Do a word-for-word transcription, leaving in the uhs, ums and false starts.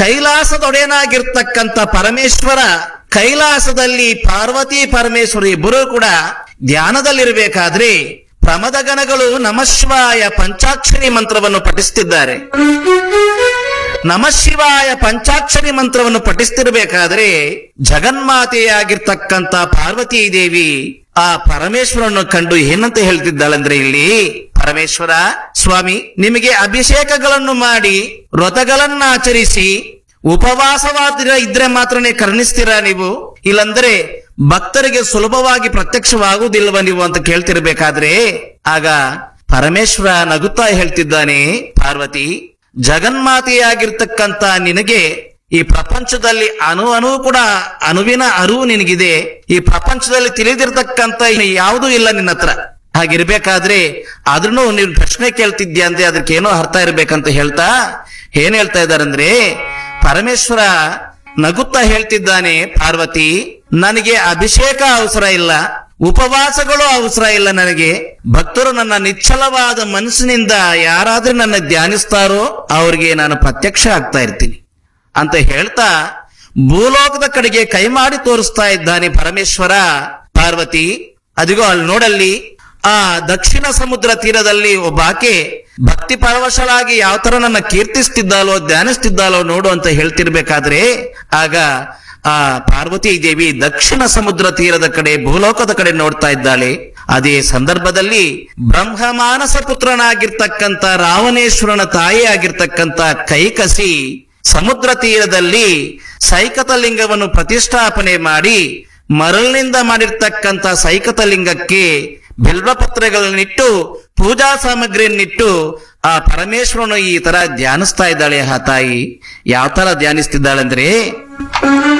ಕೈಲಾಸದೊಡೆಯನಾಗಿರ್ತಕ್ಕಂಥ ಪರಮೇಶ್ವರ ಕೈಲಾಸದಲ್ಲಿ ಪಾರ್ವತಿ ಪರಮೇಶ್ವರ ಇಬ್ಬರೂ ಕೂಡ ಧ್ಯಾನದಲ್ಲಿರಬೇಕಾದ್ರೆ ಪ್ರಮದಗಣಗಳು ನಮಃಶಿವಾಯ ಪಂಚಾಕ್ಷರಿ ಮಂತ್ರವನ್ನು ಪಠಿಸುತ್ತಿದ್ದಾರೆ. ನಮಃಶಿವಾಯ ಪಂಚಾಕ್ಷರಿ ಮಂತ್ರವನ್ನು ಪಠಿಸ್ತಿರ್ಬೇಕಾದ್ರೆ ಜಗನ್ಮಾತೆಯಾಗಿರ್ತಕ್ಕಂಥ ಪಾರ್ವತೀ ದೇವಿ ಆ ಪರಮೇಶ್ವರನ್ನು ಕಂಡು ಏನಂತ ಹೇಳ್ತಿದ್ದಾಳಂದ್ರೆ, ಇಲ್ಲಿ ಪರಮೇಶ್ವರ ಸ್ವಾಮಿ, ನಿಮಗೆ ಅಭಿಷೇಕಗಳನ್ನು ಮಾಡಿ ವ್ರತಗಳನ್ನ ಆಚರಿಸಿ ಉಪವಾಸವಾದ ಇದ್ರೆ ಮಾತ್ರನೇ ಕರುಣಿಸ್ತೀರಾ ನೀವು, ಇಲ್ಲಂದ್ರೆ ಭಕ್ತರಿಗೆ ಸುಲಭವಾಗಿ ಪ್ರತ್ಯಕ್ಷವಾಗುವುದಿಲ್ವ ನೀವು ಅಂತ ಕೇಳ್ತಿರ್ಬೇಕಾದ್ರೆ ಆಗ ಪರಮೇಶ್ವರ ನಗುತ್ತಾ ಹೇಳ್ತಿದ್ದಾನೆ, ಪಾರ್ವತಿ, ಜಗನ್ಮಾತೆಯಾಗಿರ್ತಕ್ಕಂಥ ನಿನಗೆ ಈ ಪ್ರಪಂಚದಲ್ಲಿ ಅಣು ಅಣು ಕೂಡ ಅಣುವಿನ ಅರಿವು ನಿನಗಿದೆ. ಈ ಪ್ರಪಂಚದಲ್ಲಿ ತಿಳಿದಿರ್ತಕ್ಕಂಥ ಯಾವುದೂ ಇಲ್ಲ ನಿನ್ನ ಹತ್ರ. ಹಾಗಿರ್ಬೇಕಾದ್ರೆ ಆದ್ರೂ ನೀನು ಪ್ರಶ್ನೆ ಕೇಳ್ತಿದ್ಯಾ ಅಂದ್ರೆ ಅದಕ್ಕೇನೋ ಅರ್ಥ ಇರ್ಬೇಕಂತ ಹೇಳ್ತಾ ಏನ್ ಹೇಳ್ತಾ ಇದ್ದಾರಂದ್ರೆ, ಪರಮೇಶ್ವರ ನಗುತ್ತಾ ಹೇಳ್ತಿದ್ದಾನೆ, ಪಾರ್ವತಿ, ನನಗೆ ಅಭಿಷೇಕ ಅವಸರ ಇಲ್ಲ, ಉಪವಾಸಗಳು ಅವಸರ ಇಲ್ಲ. ನನಗೆ ಭಕ್ತರು ನನ್ನ ನಿಶ್ಚಲವಾದ ಮನಸ್ಸಿನಿಂದ ಯಾರಾದ್ರೂ ನನ್ನ ಧ್ಯಾನಿಸ್ತಾರೋ ಅವ್ರಿಗೆ ನಾನು ಪ್ರತ್ಯಕ್ಷ ಆಗ್ತಾ ಇರ್ತೀನಿ ಅಂತ ಹೇಳ್ತಾ ಭೂಲೋಕದ ಕಡೆಗೆ ಕೈ ಮಾಡಿ ತೋರಿಸ್ತಾ ಇದ್ದಾನೆ ಪರಮೇಶ್ವರ. ಪಾರ್ವತಿ, ಅದಿಗೋ ಅಲ್ಲಿ ನೋಡಲ್ಲಿ ಆ ದಕ್ಷಿಣ ಸಮುದ್ರ ತೀರದಲ್ಲಿ ಒಬ್ಬಾಕೆ ಭಕ್ತಿ ಪರವಶಳಾಗಿ ಯಾವ ತರ ನನ್ನ ಕೀರ್ತಿಸ್ತಿದ್ದಾಲೋ ಧ್ಯಾನಿಸ್ತಿದ್ದಾಲೋ ನೋಡು ಅಂತ ಹೇಳ್ತಿರ್ಬೇಕಾದ್ರೆ ಆಗ ಆ ಪಾರ್ವತಿ ದೇವಿ ದಕ್ಷಿಣ ಸಮುದ್ರ ತೀರದ ಕಡೆ ಭೂಲೋಕದ ಕಡೆ ನೋಡ್ತಾ ಇದ್ದಾಳೆ. ಅದೇ ಸಂದರ್ಭದಲ್ಲಿ ಬ್ರಹ್ಮ ಮಾನಸ ಪುತ್ರನಾಗಿರ್ತಕ್ಕಂಥ ರಾವಣೇಶ್ವರನ ತಾಯಿ ಆಗಿರ್ತಕ್ಕಂಥ ಕೈಕಸಿ ಸಮುದ್ರ ತೀರದಲ್ಲಿ ಸೈಕತ ಲಿಂಗವನ್ನು ಪ್ರತಿಷ್ಠಾಪನೆ ಮಾಡಿ ಮರಳಿನಿಂದ ಮಾಡಿರ್ತಕ್ಕಂಥ ಸೈಕತ ಲಿಂಗಕ್ಕೆ ಬಿಲ್ವಪತ್ರೆಗಳನ್ನಿಟ್ಟು ಪೂಜಾ ಸಾಮಗ್ರಿಯನ್ನಿಟ್ಟು ಆ ಪರಮೇಶ್ವರನು ಈ ತರ ಧ್ಯಾನಿಸ್ತಾ ಇದ್ದಾಳೆ. ಆ ತಾಯಿ ಯಾವ ತರ ಧ್ಯಾನಿಸ್ತಿದ್ದಾಳಂದ್ರೆ,